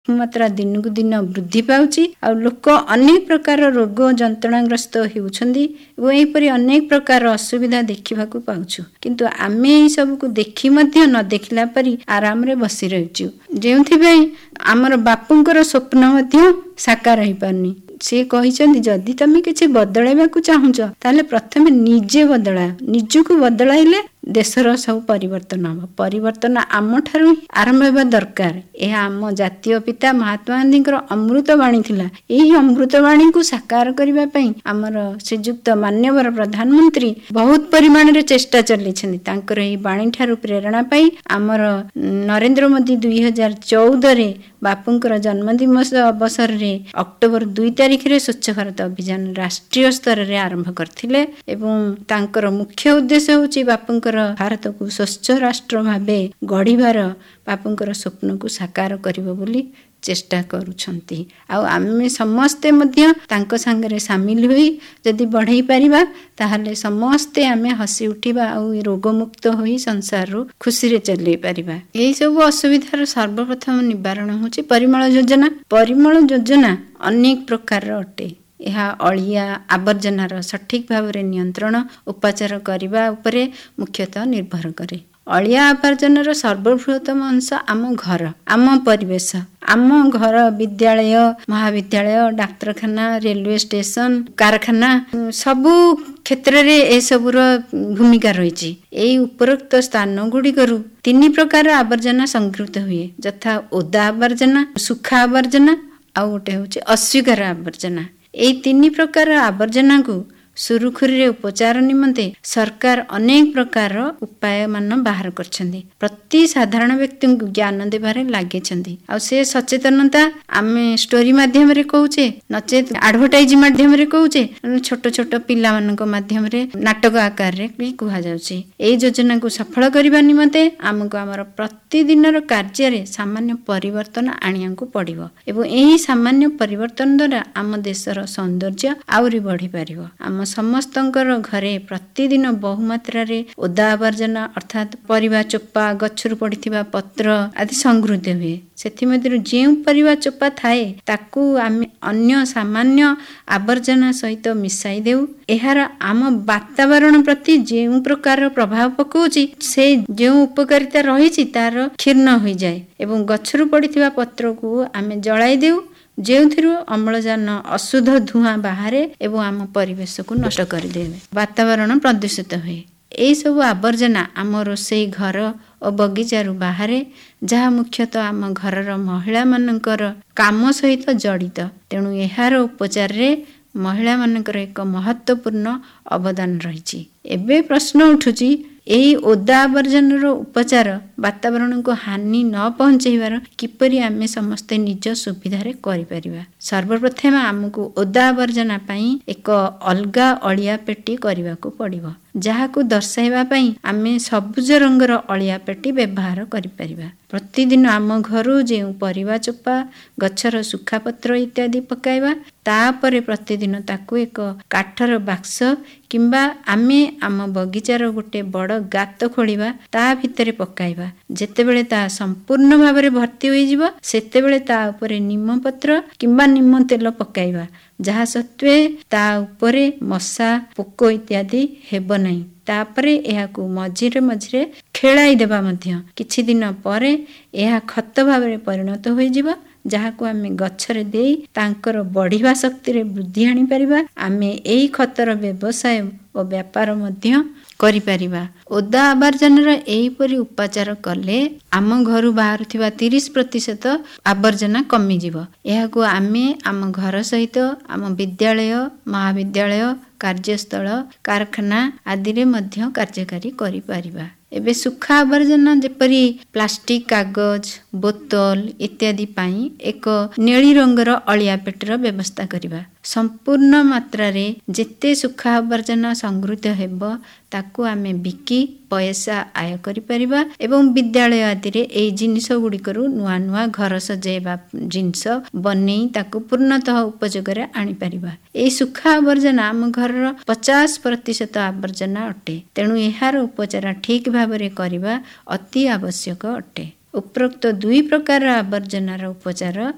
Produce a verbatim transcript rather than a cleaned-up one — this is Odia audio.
ମାତ୍ରା ଦିନକୁ ଦିନ ବୃଦ୍ଧି ପାଉଛି ଆଉ ଲୋକ ଅନେକ ପ୍ରକାର ରୋଗ ଯନ୍ତ୍ରଣାଗ୍ରସ୍ତ ହେଉଛନ୍ତି ଏବଂ ଏହିପରି ଅନେକ ପ୍ରକାର ଅସୁବିଧା ଦେଖିବାକୁ ପାଉଛୁ। କିନ୍ତୁ ଆମେ ଏହି ସବୁକୁ ଦେଖି ମଧ୍ୟ ନ ଦେଖିଲା ପରି ଆରାମରେ ବସି ରହିଛୁ, ଯେଉଁଥିପାଇଁ ଆମର ବାପୁଙ୍କର ସ୍ୱପ୍ନ ମଧ୍ୟ ସାକାର ହେଇପାରୁନି। ସେ କହିଛନ୍ତି ଯଦି ତମେ କିଛି ବଦଳାଇବାକୁ ଚାହୁଁଛ ତାହେଲେ ପ୍ରଥମେ ନିଜେ ବଦଳାଅ। ନିଜକୁ ବଦଳାଇଲେ ଦେଶର ସବୁ ପରିବର୍ତ୍ତନ ହେବ। ପରିବର୍ତ୍ତନ ଆମଠାରୁ ହିଁ ଆରମ୍ଭ ହେବା ଦରକାର। ଏହା ଆମ ଜାତୀୟ ପିତା ମହାତ୍ମା ଗାନ୍ଧୀଙ୍କର ଅମୃତବାଣୀ ଥିଲା। ଏହି ଅମୃତବାଣୀକୁ ସାକାର କରିବା ପାଇଁ ଆମର ଶ୍ରୀଯୁକ୍ତ ମାନ୍ୟବର ପ୍ରଧାନମନ୍ତ୍ରୀ ବହୁତ ପରିମାଣରେ ଚେଷ୍ଟା ଚଲେଇଛନ୍ତି। ତାଙ୍କର ଏହି ବାଣୀ ଠାରୁ ପ୍ରେରଣା ପାଇ ଆମର ନରେନ୍ଦ୍ର ମୋଦୀ ଦୁଇ ହଜାର ଚଉଦରେ ବାପୁଙ୍କର ଜନ୍ମଦିବସ ଅବସରରେ ଅକ୍ଟୋବର ଦୁଇ ତାରିଖରେ ସ୍ୱଚ୍ଛ ଭାରତ ଅଭିଯାନ ରାଷ୍ଟ୍ରୀୟ ସ୍ତରରେ ଆରମ୍ଭ କରିଥିଲେ ଏବଂ ତାଙ୍କର ମୁଖ୍ୟ ଉଦ୍ଦେଶ୍ୟ ହେଉଛି ବାପୁଙ୍କର ଭାରତକୁ ସ୍ୱଚ୍ଛ ରାଷ୍ଟ୍ର ଭାବେ ଗଢ଼ିବାର ବାପୁଙ୍କର ସ୍ୱପ୍ନକୁ ସାକାର କରିବ ବୋଲି ଚେଷ୍ଟା କରୁଛନ୍ତି। ଆଉ ଆମେ ସମସ୍ତେ ମଧ୍ୟ ତାଙ୍କ ସାଙ୍ଗରେ ସାମିଲ ହୋଇ ଯଦି ବଢ଼େଇ ପାରିବା ତାହେଲେ ସମସ୍ତେ ଆମେ ହସି ଉଠିବା ଆଉ ରୋଗମୁକ୍ତ ହୋଇ ସଂସାରରୁ ଖୁସିରେ ଚଲେଇ ପାରିବା। ଏହିସବୁ ଅସୁବିଧାର ସର୍ବପ୍ରଥମ ନିବାରଣ ହେଉଛି ପରିମଳ ଯୋଜନା। ପରିମଳ ଯୋଜନା ଅନେକ ପ୍ରକାରର ଅଟେ। ଏହା ଅଳିଆ ଆବର୍ଜନାର ସଠିକ ଭାବରେ ନିୟନ୍ତ୍ରଣ ଉପଚାର କରିବା ଉପରେ ମୁଖ୍ୟତଃ ନିର୍ଭର କରେ। ଅଳିଆ ଆବର୍ଜନାର ସର୍ବବୃହତ୍ତମ ଅଂଶ ଆମ ଘର, ଆମ ପରିବେଶ, ଆମ ଘର, ବିଦ୍ୟାଳୟ, ମହାବିଦ୍ୟାଳୟ, ଡାକ୍ତରଖାନା, ରେଲୱେ ଷ୍ଟେସନ, କାରଖାନା, ସବୁ କ୍ଷେତ୍ରରେ ଏସବୁର ଭୂମିକା ରହିଛି। ଏହି ଉପରୋକ୍ତ ସ୍ଥାନ ଗୁଡ଼ିକରୁ ତିନି ପ୍ରକାର ଆବର୍ଜନା ସଂଗୃହୀତ ହୁଏ, ଯଥା ଓଦା ଆବର୍ଜନା, ଶୁଖା ଆବର୍ଜନା ଆଉ ଗୋଟେ ହେଉଛି ଅସ୍ୱୀକାର ଆବର୍ଜନା। ଏହି ତିନି ପ୍ରକାର ଆବର୍ଜନାକୁ ସୁରୁଖୁରୁରେ ଉପଚାର ନିମନ୍ତେ ସରକାର ଅନେକ ପ୍ରକାର ଉପାୟ ମାନ ବାହାର କରିଛନ୍ତି। ପ୍ରତି ସାଧାରଣ ବ୍ୟକ୍ତିଙ୍କୁ ଜ୍ଞାନ ଦେବାରେ ଲାଗିଛନ୍ତି। ଆଉ ସେ ସଚେତନତା ଆମେ ଷ୍ଟୋରି ମାଧ୍ୟମରେ କହୁଛେ, ନଚେତ ଆଡଭର୍ଟାଇଜ ମାଧ୍ୟମରେ କହୁଛେ, ଛୋଟ ଛୋଟ ପିଲାମାନଙ୍କ ମାଧ୍ୟମରେ ନାଟକ ଆକାରରେ ବି କୁହାଯାଉଛି। ଏହି ଯୋଜନାକୁ ସଫଳ କରିବା ନିମନ୍ତେ ଆମକୁ ଆମର ପ୍ରତିଦିନର କାର୍ଯ୍ୟରେ ସାମାନ୍ୟ ପରିବର୍ତ୍ତନ ଆଣିବାକୁ ପଡ଼ିବ ଏବଂ ଏହି ସାମାନ୍ୟ ପରିବର୍ତ୍ତନ ଦ୍ୱାରା ଆମ ଦେଶର ସୌନ୍ଦର୍ଯ୍ୟ ଆହୁରି ବଢ଼ିପାରିବ। ଆମ ସମସ୍ତଙ୍କର ଘରେ ପ୍ରତିଦିନ ବହୁମାତ୍ରାରେ ଓଦା ଆବର୍ଜନା ଅର୍ଥାତ ପରିବା ଚୋପା, ଗଛରୁ ପଡ଼ିଥିବା ପତ୍ର ଆଦି ସଂଗୃହୀତ ହୁଏ। ସେଥିମଧ୍ୟରୁ ଯେଉଁ ପରିବା ଚୋପା ଥାଏ ତାକୁ ଆମେ ଅନ୍ୟ ସାମାନ୍ୟ ଆବର୍ଜନା ସହିତ ମିଶାଇ ଦେଉ। ଏହାର ଆମ ବାତାବରଣ ପ୍ରତି ଯେଉଁ ପ୍ରକାର ପ୍ରଭାବ ପକାଉଛି, ସେ ଯେଉଁ ଉପକାରିତା ରହିଛି ତାର କ୍ଷୀର୍ଣ୍ଣ ହୋଇଯାଏ ଏବଂ ଗଛରୁ ପଡ଼ିଥିବା ପତ୍ରକୁ ଆମେ ଜଳାଇ ଦେଉ, ଯେଉଁଥିରୁ ଅମ୍ଳଜାନ ଅଶୁଦ୍ଧ ଧୂଆଁ ବାହାରେ ଏବଂ ଆମ ପରିବେଶକୁ ନଷ୍ଟ କରିଦିଏ। ବାତାବରଣ ପ୍ରଦୂଷିତ ହୁଏ। ଏହିସବୁ ଆବର୍ଜନା ଆମ ରୋଷେଇ ଘର ଓ ବଗିଚାରୁ ବାହାରେ, ଯାହା ମୁଖ୍ୟତଃ ଆମ ଘରର ମହିଳାମାନଙ୍କର କାମ ସହିତ ଜଡ଼ିତ। ତେଣୁ ଏହାର ଉପଚାରରେ ମହିଳାମାନଙ୍କର ଏକ ମହତ୍ୱପୂର୍ଣ୍ଣ ଅବଦାନ ରହିଛି। ଏବେ ପ୍ରଶ୍ନ ଉଠୁଛି, ଏହି ଓଦା ଆବର୍ଜନାର ଉପଚାର ବାତାବରଣକୁ ହାନି ନ ପହଞ୍ଚାଇବାର କିପରି ଆମେ ସମସ୍ତେ ନିଜ ସୁବିଧାରେ କରିପାରିବା? ସର୍ବପ୍ରଥମେ ଆମକୁ ଓଦା ଆବର୍ଜନା ପାଇଁ ଏକ ଅଲଗା ଅଳିଆ ପେଟି କରିବାକୁ ପଡ଼ିବ, ଯାହାକୁ ଦର୍ଶାଇବା ପାଇଁ ଆମେ ସବୁଜ ରଙ୍ଗର ଅଳିଆ ପେଟି ବ୍ୟବହାର କରିପାରିବା। ପ୍ରତିଦିନ ଆମ ଘରୁ ଯେଉଁ ପରିବା ଚୋପା, ଗଛର ଶୁଖା ପତ୍ର ଇତ୍ୟାଦି ପକାଇବା, ତାପରେ ପ୍ରତିଦିନ ତାକୁ ଏକ କାଠର ବାକ୍ସ କିମ୍ବା ଆମେ ଆମ ବଗିଚାର ଗୋଟେ ବଡ଼ ଗାତ ଖୋଳିବା, ତା ଭିତରେ ପକାଇବା। ଯେତେବେଳେ ତାହା ସମ୍ପୂର୍ଣ୍ଣ ଭାବରେ ଭର୍ତ୍ତି ହୋଇଯିବ, ସେତେବେଳେ ତା ଉପରେ ନିମପତ୍ର କିମ୍ବା ନିମ ତେଲ ପକାଇବା, ଯାହା ସତ୍ତ୍ୱେ ତା ଉପରେ ମଶା, ପୋକ ଇତ୍ୟାଦି ହେବ ନାହିଁ। ତାପରେ ଏହାକୁ ମଝିରେ ମଝିରେ ଖେଳାଇ ଦେବା ମଧ୍ୟ। କିଛି ଦିନ ପରେ ଏହା ଖତ ଭାବରେ ପରିଣତ ହୋଇଯିବ, ଯାହାକୁ ଆମେ ଗଛରେ ଦେଇ ତାଙ୍କର ବଢ଼ିବା ଶକ୍ତିରେ ବୃଦ୍ଧି ଆଣିପାରିବା। ଆମେ ଏହି ଖତର ବ୍ୟବସାୟ ଓ ବ୍ୟାପାର ମଧ୍ୟ କରିପାରିବା। ଓଦା ଆବର୍ଜନାର ଏହିପରି ଉପଚାର କଲେ ଆମ ଘରୁ ବାହାରୁଥିବା ତିରିଶ ପ୍ରତିଶତ ଆବର୍ଜନା କମିଯିବ। ଏହାକୁ ଆମେ ଆମ ଘର ସହିତ ଆମ ବିଦ୍ୟାଳୟ, ମହାବିଦ୍ୟାଳୟ, କାର୍ଯ୍ୟସ୍ଥଳ, କାରଖାନା ଆଦିରେ ମଧ୍ୟ କାର୍ଯ୍ୟକାରୀ କରିପାରିବା। ଏବେ ଶୁଖା ଆବର୍ଜନା ଯେପରି ପ୍ଲାଷ୍ଟିକ, କାଗଜ, ବୋତଲ ଇତ୍ୟାଦି ପାଇଁ ଏକ ନେଳି ରଙ୍ଗର ଅଳିଆ ପେଟିର ବ୍ୟବସ୍ଥା କରିବା। ସମ୍ପୂର୍ଣ୍ଣ ମାତ୍ରାରେ ଯେତେ ଶୁଖା ଆବର୍ଜନା ସଂଗୃହୀତ ହେବ ତାକୁ ଆମେ ବିକି ପଇସା ଆୟ କରିପାରିବା ଏବଂ ବିଦ୍ୟାଳୟ ଆଦିରେ ଏହି ଜିନିଷ ଗୁଡ଼ିକରୁ ନୂଆ ନୂଆ ଘର ସଜାଇବା ଜିନିଷ ବନେଇ ତାକୁ ପୂର୍ଣ୍ଣତଃ ଉପଯୋଗରେ ଆଣିପାରିବା। ଏହି ଶୁଖା ଆବର୍ଜନା ଆମ ଘରର ପଚାଶ ପ୍ରତିଶତ ଆବର୍ଜନା ଅଟେ। ତେଣୁ ଏହାର ଉପଚାର ଠିକ ଭାବରେ କରିବା ଅତି ଆବଶ୍ୟକ ଅଟେ। ଉପରୋକ୍ତ ଦୁଇ ପ୍ରକାର ଆବର୍ଜନାର ଉପଚାର